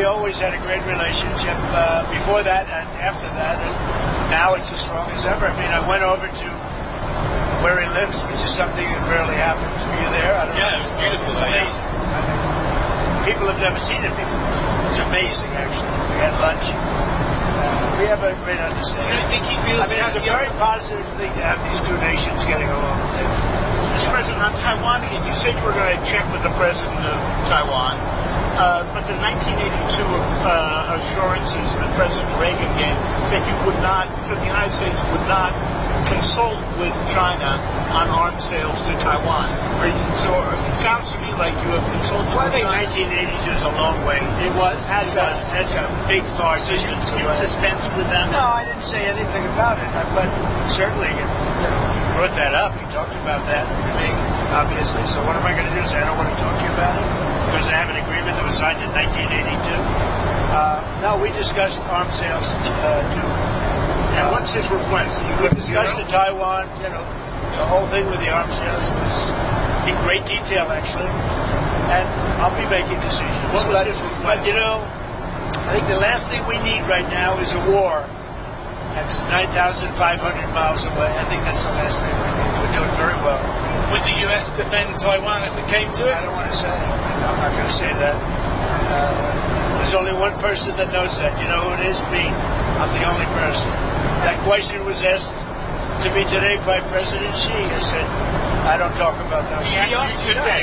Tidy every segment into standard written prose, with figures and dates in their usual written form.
always had a great relationship before that and after that, and now it's as strong as ever. I mean, I went over to where he lives, which is something that rarely happens. Were you there? I don't know. It was beautiful. It's amazing. I mean, people have never seen it before. It's amazing, actually. We had lunch. We have a great understanding. You think he feels it's a very positive thing to have these two nations getting along. Mr. President, on Taiwan, you said you were going to check with the president of Taiwan, but the 1982 assurances that President Reagan gave said the United States would not consult with China on arms sales to Taiwan. So it sounds to me like you have consulted well, with I think 1982 is a long way. It was? That's a big, far distance away. You dispensed with them? No, I didn't say anything about it, but certainly, he brought that up. He talked about that to me, obviously. So what am I going to do? Say I don't want to talk to you about it? Because I have an agreement that was signed in 1982. No, we discussed arms sales to... And what's his request? We discussed to Taiwan, the whole thing with the arms sales was in great detail, actually. And I'll be making decisions. What was his request? But, I think the last thing we need right now is a war. That's 9,500 miles away. I think that's the last thing we need. We're doing very well. Would the U.S. defend Taiwan if it came to it? I don't want to say. I'm not going to say that. There's only one person that knows that. You know who it is? Me. I'm the only person. That question was asked to me today by President Xi. I said, I don't talk about those. He asked you today.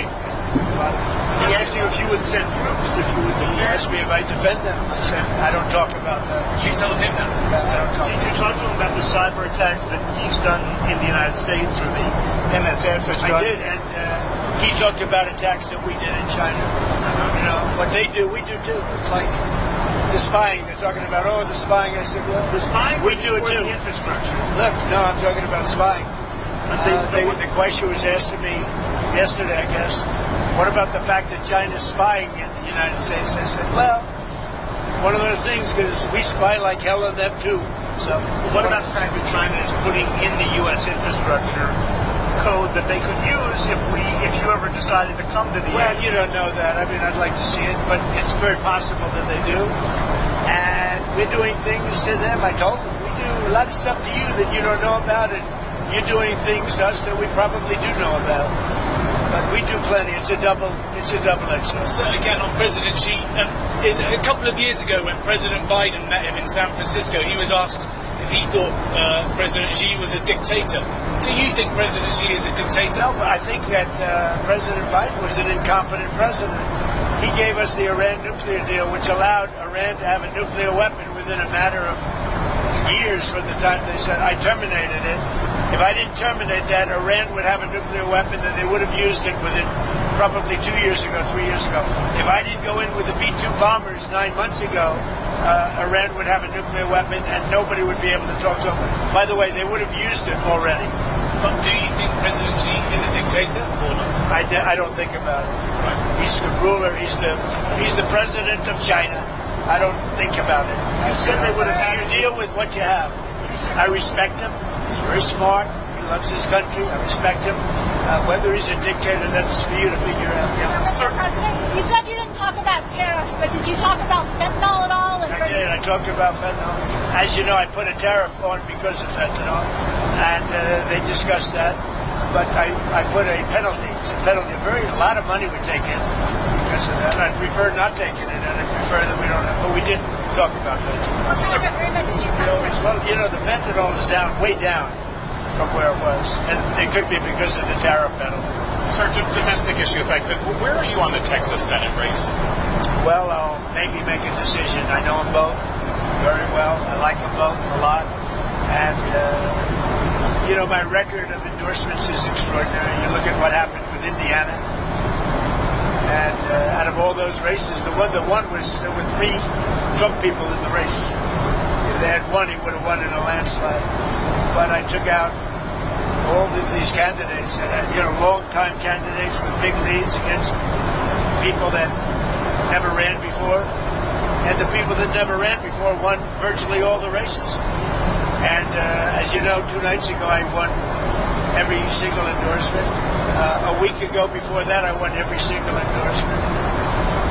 He asked you if you would send troops, if you would do He asked me if I defend them. I said, I don't talk about that. You tell him that. I don't talk Did you talk to him about the cyber attacks that he's done in the United States or the MSS has done? I did, and he talked about attacks that we did in China. What they do, we do too. It's like the spying. They're talking about, the spying. I said, well, the spying we do it too. The infrastructure. Look, no, I'm talking about spying. The question was asked to me yesterday, I guess. What about the fact that China's spying in the United States? I said, well, it's one of those things because we spy like hell on them too. So, what about the fact that China is putting in the U.S. infrastructure code that they could use if you ever decided to come to the Well, you don't know that. I mean, I'd like to see it, but it's very possible that they do. And we're doing things to them. I told them we do a lot of stuff to you that you don't know about, and you're doing things to us that we probably do know about. But we do plenty. It's a double-edged sword. So again, on President Xi, a couple of years ago when President Biden met him in San Francisco, he was asked if he thought President Xi was a dictator. Do you think President Xi is a dictator? No, but I think that President Biden was an incompetent president. He gave us the Iran nuclear deal, which allowed Iran to have a nuclear weapon within a matter of years from the time they said, I terminated it. If I didn't terminate that, Iran would have a nuclear weapon and they would have used it within probably 2 years ago, 3 years ago. If I didn't go in with the B-2 bombers 9 months ago, Iran would have a nuclear weapon and nobody would be able to talk to them. By the way, they would have used it already. But do you think President Xi is a dictator or not? I don't think about it. Right. He's the ruler. He's the president of China. I don't think about it. You deal with what you have. I respect him. He's very smart. He loves his country. I respect him. Whether he's a dictator, that's for you to figure out. Yeah. Mr. President, you said you didn't talk about tariffs, but did you talk about fentanyl at all? I did. I talked about fentanyl. As you know, I put a tariff on because of fentanyl, and they discussed that. But I put a penalty. It's a penalty. A lot of money we take in because of that. I'd prefer not taking it, and I'd prefer that we don't have. But we did talk about fentanyl. What kind of agreement did you come to? Well, the fentanyl is way down from where it was, and it could be because of the tariff penalty. Sir, domestic issue effect, but where are you on the Texas Senate race? Well, I'll maybe make a decision. I know them both very well. I like them both a lot, and my record of endorsements is extraordinary. You look at what happened with Indiana, and out of all those races, the one that won there were 3 Trump people in the race. If they had won, he would have won in a landslide. But I took out all of these candidates, and long-time candidates with big leads against people that never ran before, and the people that never ran before won virtually all the races. And as you know, 2 nights ago I won every single endorsement. A week ago before that I won every single endorsement.